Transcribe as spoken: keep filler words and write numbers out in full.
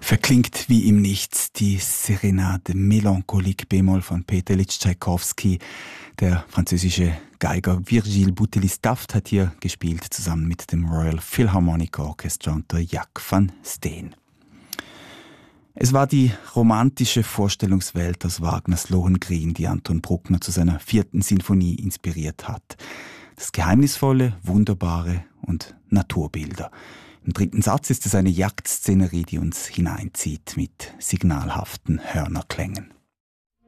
Verklingt wie im Nichts die Serenade Melancholique B-Moll von Peter Ilyich Tschaikowski. Der französische Geiger Virgile Boutelis-Taft hat hier gespielt, zusammen mit dem Royal Philharmonic Orchestra unter Jack van Steen. Es war die romantische Vorstellungswelt aus Wagners Lohengrin, die Anton Bruckner zu seiner vierten Sinfonie inspiriert hat. Das Geheimnisvolle, Wunderbare und Naturbilder. Im dritten Satz ist es eine Jagdszenerie, die uns hineinzieht mit signalhaften Hörnerklängen.